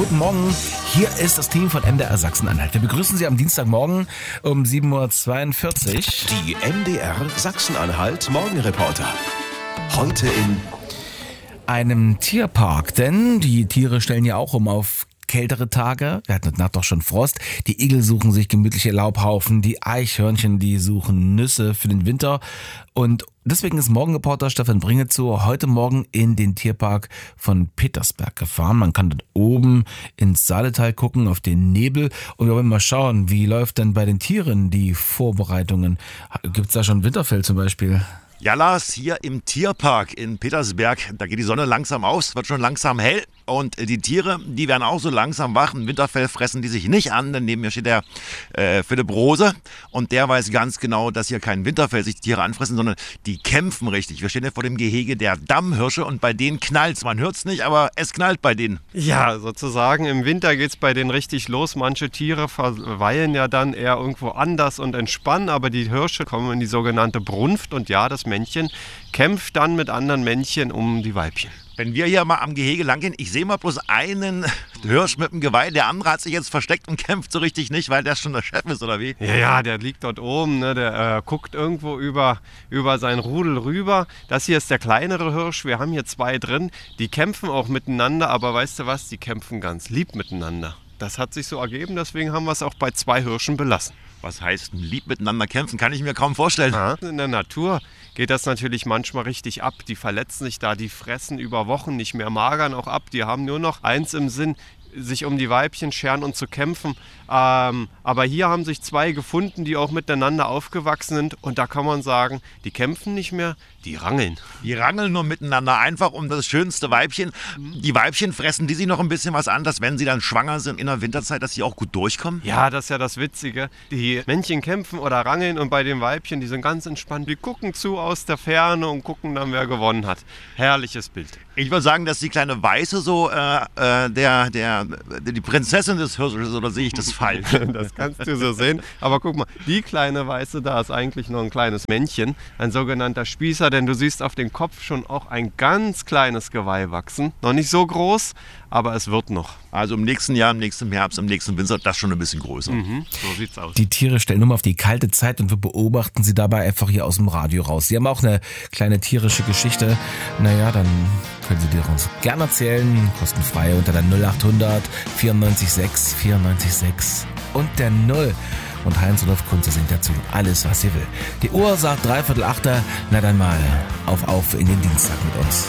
Guten Morgen, hier ist das Team von MDR Sachsen-Anhalt. Wir begrüßen Sie am Dienstagmorgen um 7.42 Uhr. Die MDR Sachsen-Anhalt Morgenreporter. Heute in einem Tierpark, denn die Tiere stellen ja auch um auf kältere Tage. Wir hatten heute Nacht doch schon Frost. Die Igel suchen sich gemütliche Laubhaufen, die Eichhörnchen, die suchen Nüsse für den Winter. Und deswegen ist Morgenreporter Stefan Bringezow heute Morgen in den Tierpark von Petersberg gefahren. Man kann dort oben ins Saaletal gucken, auf den Nebel. Und wir wollen mal schauen, wie läuft denn bei den Tieren die Vorbereitungen? Gibt es da schon Winterfell zum Beispiel? Ja, Lars, hier im Tierpark in Petersberg, da geht die Sonne langsam aus, wird schon langsam hell und die Tiere, die werden auch so langsam wach. Ein Winterfell fressen die sich nicht an, denn neben mir steht der Philipp Rose und der weiß ganz genau, dass hier kein Winterfell sich die Tiere anfressen, sondern die kämpfen richtig. Wir stehen hier vor dem Gehege der Dammhirsche und bei denen knallt's. Man hört's nicht, aber es knallt bei denen. Ja, sozusagen im Winter geht's bei denen richtig los. Manche Tiere verweilen ja dann eher irgendwo anders und entspannen, aber die Hirsche kommen in die sogenannte Brunft und ja, das Männchen kämpft dann mit anderen Männchen um die Weibchen. Wenn wir hier mal am Gehege lang gehen, ich sehe mal bloß einen Hirsch mit dem Geweih, der andere hat sich jetzt versteckt und kämpft so richtig nicht, weil der schon der Chef ist, oder wie? Ja, der liegt dort oben, ne? Der guckt irgendwo über sein Rudel rüber. Das hier ist der kleinere Hirsch, wir haben hier zwei drin, die kämpfen auch miteinander, aber weißt du was, die kämpfen ganz lieb miteinander. Das hat sich so ergeben, deswegen haben wir es auch bei zwei Hirschen belassen. Was heißt lieb miteinander kämpfen? Kann ich mir kaum vorstellen. In der Natur geht das natürlich manchmal richtig ab. Die verletzen sich da, die fressen über Wochen nicht mehr, magern auch ab. Die haben nur noch eins im Sinn, sich um die Weibchen scheren und zu kämpfen. Aber hier haben sich zwei gefunden, die auch miteinander aufgewachsen sind. Und da kann man sagen, die kämpfen nicht mehr, die rangeln. Die rangeln nur miteinander, einfach um das schönste Weibchen. Die Weibchen fressen die sich noch ein bisschen was an, dass wenn sie dann schwanger sind in der Winterzeit, dass sie auch gut durchkommen? Ja, das ist ja das Witzige. Die Männchen kämpfen oder rangeln und bei den Weibchen, die sind ganz entspannt. Die gucken zu aus der Ferne und gucken dann, wer gewonnen hat. Herrliches Bild. Ich würde sagen, dass die kleine Weiße so die Prinzessin des Hirsches ist, oder sehe ich das falsch? Das kannst du so sehen. Aber guck mal, die kleine Weiße da ist eigentlich noch ein kleines Männchen, ein sogenannter Spießer, denn du siehst auf dem Kopf schon auch ein ganz kleines Geweih wachsen. Noch nicht so groß, aber es wird noch. Also im nächsten Jahr, im nächsten Herbst, im nächsten Winter, das schon ein bisschen größer. So sieht's aus. Die Tiere stellen nur mal auf die kalte Zeit und wir beobachten sie dabei einfach hier aus dem Radio raus. Sie haben auch eine kleine tierische Geschichte. Naja, dann können Sie die uns gerne erzählen. Kostenfrei unter der 0800 94 6 94 6 und der 0. Und Heinz-Rudolf Kunze singt dazu alles, was sie will. Die Uhr sagt 7:45. Na dann mal auf in den Dienstag mit uns.